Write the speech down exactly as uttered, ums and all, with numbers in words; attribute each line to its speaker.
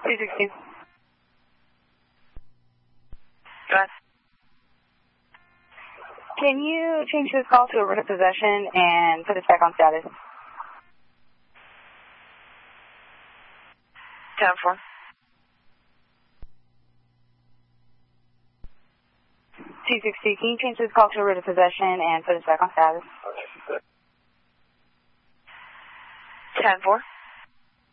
Speaker 1: two sixty.
Speaker 2: Go ahead.
Speaker 1: Can you change this call to a written possession and put us back on status?
Speaker 2: ten four.
Speaker 1: two sixty, can you change this call to a written possession and put us back on status?
Speaker 2: ten four.